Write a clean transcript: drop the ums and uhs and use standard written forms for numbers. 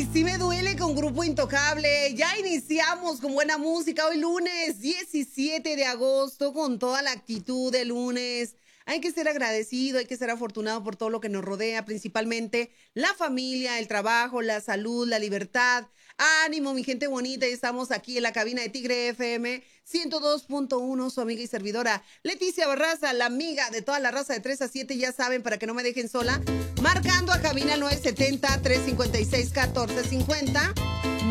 Sí me duele con Grupo Intocable. Ya iniciamos con buena música hoy lunes 17 de agosto con toda la actitud de lunes. Hay que ser agradecido, hay que ser afortunado por todo lo que nos rodea, principalmente la familia, el trabajo, la salud, la libertad. Ánimo, mi gente bonita, y estamos aquí en la cabina de Tigre FM 102.1, su amiga y servidora Leticia Barraza, la amiga de toda la raza de 3 a 7, ya saben, para que no me dejen sola, marcando a cabina 970-356-1450.